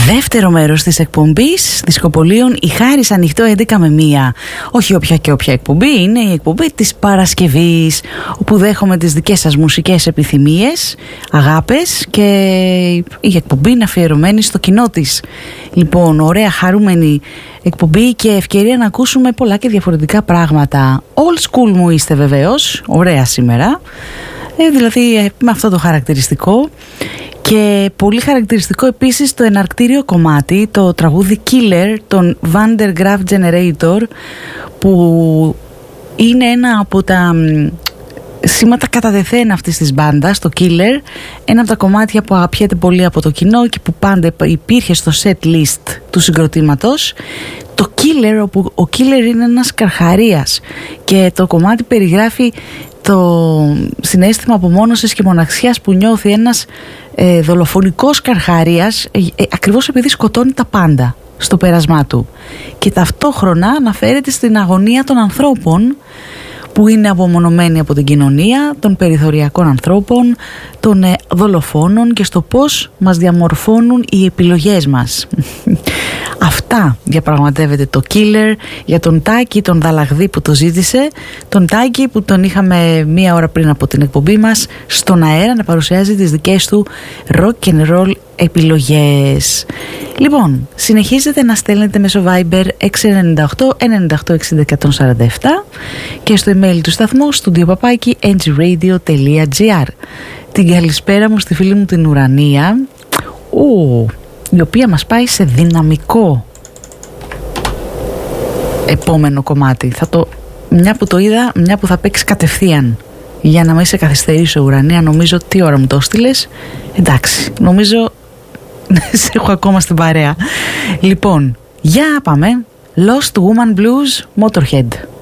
Δεύτερο μέρος της εκπομπής Δισκοπολίων, η Χάρις ανοιχτό 11 με 1. Όχι όποια και όποια εκπομπή, είναι η εκπομπή της Παρασκευής, όπου δέχομαι τις δικές σας μουσικές επιθυμίες, αγάπες, και η εκπομπή είναι αφιερωμένη στο κοινό της. Λοιπόν, ωραία, χαρούμενη εκπομπή και ευκαιρία να ακούσουμε πολλά και διαφορετικά πράγματα. Old school μου είστε βεβαίως, ωραία σήμερα, δηλαδή με αυτό το χαρακτηριστικό. Και πολύ χαρακτηριστικό επίσης το εναρκτήριο κομμάτι, το τραγούδι Killer των Van der Graaf Generator, που είναι ένα από τα σήματα κατά τεθέν αυτής της μπάντας, το Killer, ένα από τα κομμάτια που αγαπιέται πολύ από το κοινό και που πάντα υπήρχε στο set list του συγκροτήματος. Το Killer, όπου ο Killer είναι ένας καρχαρίας και το κομμάτι περιγράφει το συναίσθημα απομόνωσης και μοναξιάς που νιώθει ένας δολοφονικός καρχαρίας, ακριβώς επειδή σκοτώνει τα πάντα στο πέρασμά του, και ταυτόχρονα αναφέρεται στην αγωνία των ανθρώπων που είναι απομονωμένοι από την κοινωνία, των περιθωριακών ανθρώπων, των δολοφόνων, και στο πώς μας διαμορφώνουν οι επιλογές μας. Αυτά διαπραγματεύεται το Killer για τον Τάκη τον Δαλαγδί που το ζήτησε, τον Τάκη που τον είχαμε μία ώρα πριν από την εκπομπή μας στον αέρα να παρουσιάζει τις δικές του rock and roll επιλογές. Λοιπόν, συνεχίζετε να στέλνετε μέσω Viber 698 98 60 147 και στο email του σταθμού studio@engradio.gr. Την καλησπέρα μου στη φίλη μου την Ουρανία, η οποία μας πάει σε δυναμικό επόμενο κομμάτι. Μια που το είδα, μια που θα παίξει κατευθείαν, για να μην σε καθυστερήσω, Ουρανία. Νομίζω, τι ώρα μου το έστειλες? Εντάξει, νομίζω σε έχω ακόμα στην παρέα. Λοιπόν, για πάμε. Lost Woman Blues, Motorhead.